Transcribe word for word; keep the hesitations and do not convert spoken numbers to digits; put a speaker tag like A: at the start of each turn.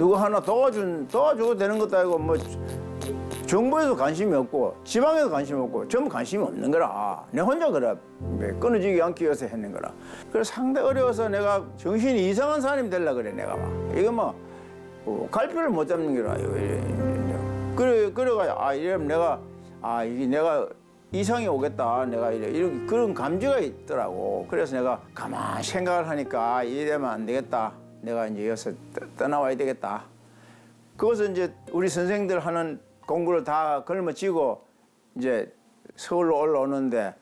A: 누구 하나 도와준 도와주고 되는 것도 아니고 뭐 정부에도 관심이 없고 지방에도 관심이 없고 전부 관심이 없는 거라. 내 혼자 그래 끊어지지 않기 위해서 했는 거라. 그래서 상당히 어려워서 내가 정신이 이상한 사람이 되려 그래 내가 막. 이거 뭐 어, 갈피를 못 잡는 거라. 그래 그래가 아 이러면 내가 아 이게 내가 이상이 오겠다. 내가 이래 이런 그런 감지가 있더라고. 그래서 내가 가만 생각을 하니까 이래면 안 되겠다. 내가 이제 여기서 떠나와야 되겠다. 그것은 이제 우리 선생들 하는 공부를 다 걸머쥐고 이제 서울로 올라오는데